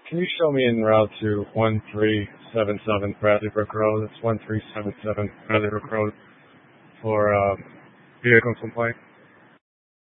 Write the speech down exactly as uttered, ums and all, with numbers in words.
can you show me en route to one three seven seven Bradley Brook Road? It's one three seven seven Bradley Brook Road for uh, vehicle complaint.